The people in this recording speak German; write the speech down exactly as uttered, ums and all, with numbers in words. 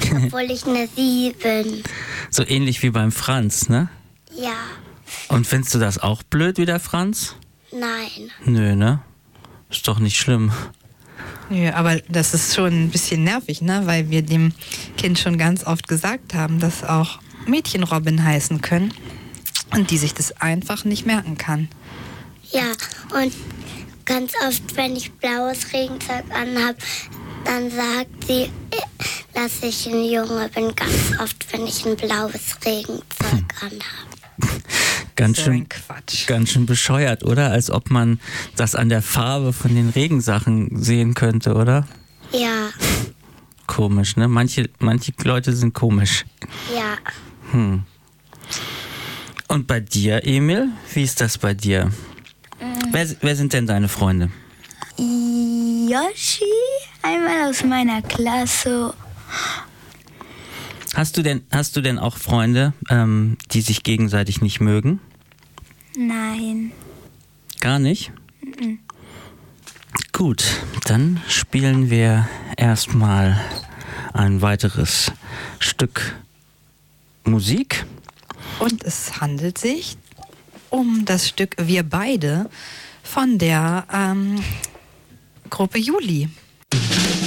obwohl ich eine Sie bin. So ähnlich wie beim Franz, ne? Ja, Und findest du das auch blöd wie der Franz? nein. Nö, ne? Ist doch nicht schlimm. Nö, aber das ist schon ein bisschen nervig, ne? Weil wir dem Kind schon ganz oft gesagt haben, dass auch Mädchen Robin heißen können und die sich das einfach nicht merken kann. Ja, und ganz oft, wenn ich blaues Regenzeug anhab, dann sagt sie, äh, dass ich ein Junge bin. Ganz oft, wenn ich ein blaues Regenzeug anhab. Ganz So schön, ein Quatsch. ganz schön bescheuert, oder? Als ob man das an der Farbe von den Regensachen sehen könnte, oder? Ja, Komisch, ne? Manche, manche Leute sind komisch. ja. Hm. Und bei dir, Emil? Wie ist das bei dir? Wer, wer sind denn deine Freunde? Yoshi, einmal aus meiner Klasse. Hast du denn, hast du denn auch Freunde, ähm, die sich gegenseitig nicht mögen? Nein. Gar nicht? Gut, dann spielen wir erstmal ein weiteres Stück Musik. Und es handelt sich um das Stück Wir beide von der ähm, Gruppe Juli.